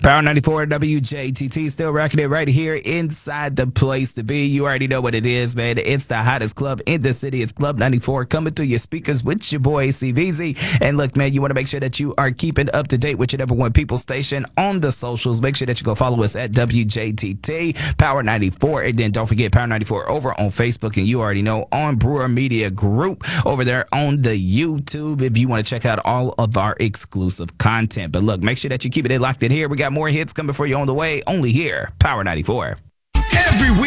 Power 94 WJTT still rocking it right here inside the place to be. You already know what it is, man. It's the hottest club in the city. It's Club 94 coming through your speakers with your boy CVZ. And look, man, you want to make sure that you are keeping up to date with your number one people station on the socials. Make sure that you go follow us at WJTT Power 94. And then don't forget Power 94 over on Facebook. And you already know on Brewer Media Group over there on the YouTube if you want to check out all of our exclusive content. But look, make sure that you keep it locked in here. We got more hits coming for you on the way, only here, Power 94. Every week.